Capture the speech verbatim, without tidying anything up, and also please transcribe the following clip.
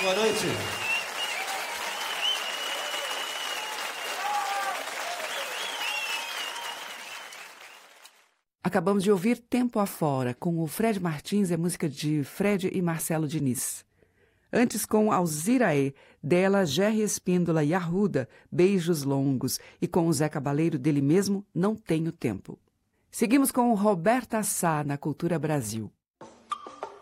Boa noite. Acabamos de ouvir Tempo Afora, com o Fred Martins, é música de Fred e Marcelo Diniz. Antes com Alzirae, dela Gerry Espíndola e Arruda, Beijos Longos, e com o Zé Cabaleiro, dele mesmo, Não Tenho Tempo. Seguimos com o Roberta Sá, na Cultura Brasil.